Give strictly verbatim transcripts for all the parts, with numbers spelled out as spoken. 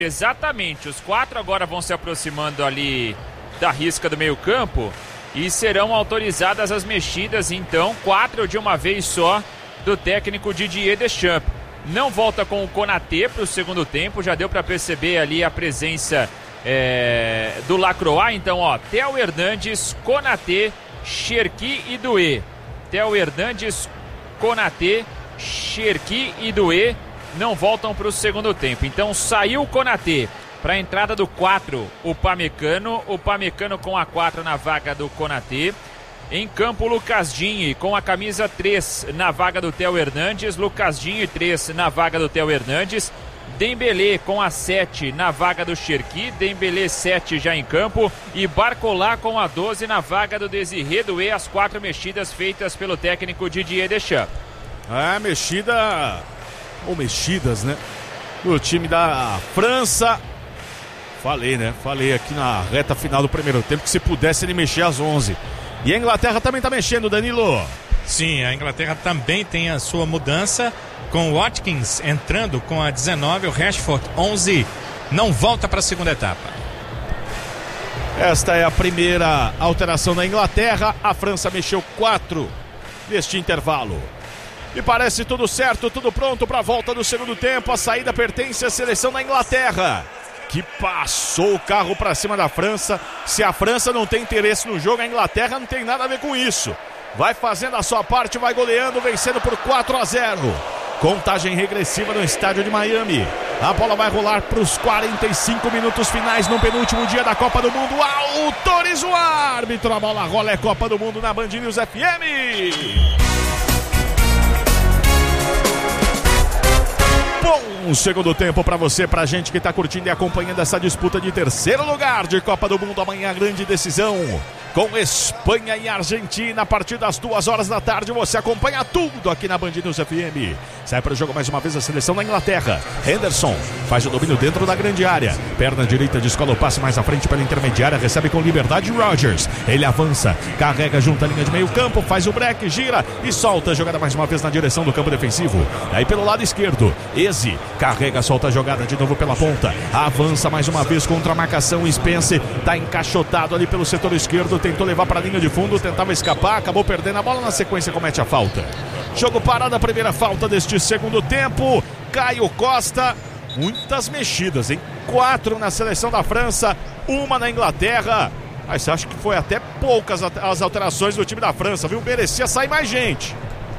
Exatamente, os quatro agora vão se aproximando ali da risca do meio campo e serão autorizadas as mexidas, então, quatro de uma vez só do técnico Didier Deschamps. Não volta com o Konaté para o segundo tempo, já deu para perceber ali a presença é, do Lacroix, então, ó, Theo Hernandes, Konaté, Cherki e Doué. Theo Hernandes, Konaté, Cherki e Doué não voltam para o segundo tempo. Então saiu o Konaté para a entrada do quatro, o Pamecano. O Pamecano com a quatro na vaga do Konaté. Em campo, Lucas Digne com a camisa três na vaga do Theo Hernandes. Lucas Digne três na vaga do Theo Hernandes. Dembélé com a sete na vaga do Cherki. Dembélé sete já em campo. E Barcola com a doze na vaga do Désiré Doué. As quatro mexidas feitas pelo técnico Didier Deschamps. Ah, mexida... ou mexidas, né? No time da França. Falei, né? Falei aqui na reta final do primeiro tempo que se pudesse ele mexer às onze. E a Inglaterra também tá mexendo, Danilo. Sim, a Inglaterra também tem a sua mudança, com o Watkins entrando com a dezenove, o Rashford onze, não volta para a segunda etapa. Esta é a primeira alteração da Inglaterra. A França mexeu quatro neste intervalo. E parece tudo certo, tudo pronto para a volta do segundo tempo. A saída pertence à seleção da Inglaterra, que passou o carro para cima da França. Se a França não tem interesse no jogo, a Inglaterra não tem nada a ver com isso. Vai fazendo a sua parte, vai goleando, vencendo por quatro a zero. Contagem regressiva no estádio de Miami. A bola vai rolar para os quarenta e cinco minutos finais no penúltimo dia da Copa do Mundo. Autoriza o árbitro, a bola rola, é Copa do Mundo na Band News F M. Bom segundo tempo para você, pra gente que tá curtindo e acompanhando essa disputa de terceiro lugar de Copa do Mundo. Amanhã, grande decisão com Espanha e Argentina a partir das duas horas da tarde. Você acompanha tudo aqui na Band News F M. Sai para o jogo mais uma vez a seleção da Inglaterra. Henderson faz o domínio dentro da grande área. Perna direita descola o passe mais à frente pela intermediária. Recebe com liberdade Rodgers. Ele avança, carrega junto à linha de meio campo, faz o break, gira e solta a jogada mais uma vez na direção do campo defensivo. Aí pelo lado esquerdo, Eze carrega, solta a jogada de novo pela ponta. Avança mais uma vez contra a marcação. Spence tá encaixotado ali pelo setor esquerdo. Tentou levar para a linha de fundo, tentava escapar, acabou perdendo a bola, na sequência comete a falta. Jogo parado, a primeira falta deste segundo tempo. Caio Costa, muitas mexidas, hein? Quatro na seleção da França, uma na Inglaterra. Mas acho que foi até poucas as alterações do time da França, viu? Merecia sair mais gente.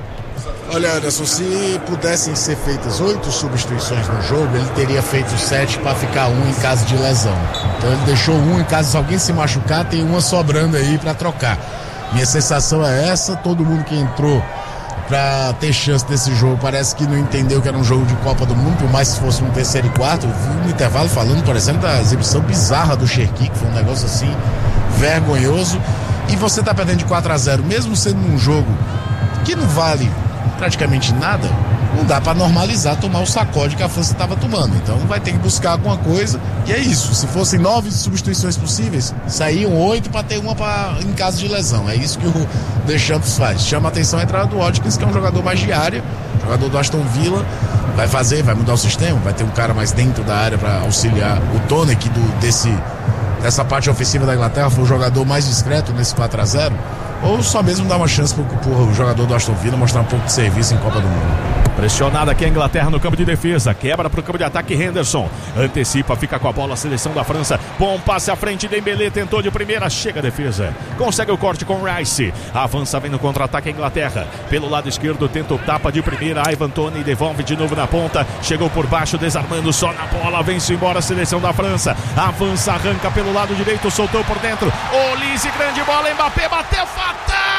Olha, Anderson, se pudessem ser feitas oito substituições no jogo, ele teria feito sete para ficar um em caso de lesão. Então ele deixou um em caso se alguém se machucar, tem uma sobrando aí para trocar. Minha sensação é essa, todo mundo que entrou para ter chance desse jogo parece que não entendeu que era um jogo de Copa do Mundo, por mais que fosse um terceiro e quarto. Eu vi no intervalo falando, por exemplo, da exibição bizarra do Cherki, que foi um negócio assim vergonhoso. E você tá perdendo de quatro a zero, mesmo sendo um jogo que não vale praticamente nada, não dá para normalizar tomar o sacode que a França estava tomando. Então vai ter que buscar alguma coisa, e é isso. Se fossem nove substituições possíveis, saíam oito para ter uma pra, em caso de lesão. É isso que o Deschamps faz. Chama a atenção a entrada do Watkins, que é um jogador mais de área, jogador do Aston Villa. Vai fazer, vai mudar o sistema, vai ter um cara mais dentro da área para auxiliar. O Tonic do, desse, dessa parte ofensiva da Inglaterra foi o jogador mais discreto nesse quatro a zero. Ou só mesmo dar uma chance pro, pro jogador do Aston Villa mostrar um pouco de serviço em Copa do Mundo. Pressionada aqui a Inglaterra no campo de defesa. Quebra pro campo de ataque Henderson. Antecipa, fica com a bola a seleção da França. Bom passe à frente, Dembélé tentou de primeira, chega a defesa. Consegue o corte com Rice. Avança, vem no contra-ataque a Inglaterra. Pelo lado esquerdo, tenta o tapa de primeira. Ivan Toney devolve de novo na ponta. Chegou por baixo, desarmando só na bola. Vence embora a seleção da França. Avança, arranca pelo lado direito, soltou por dentro. Olise, grande bola, Mbappé bateu, fatal!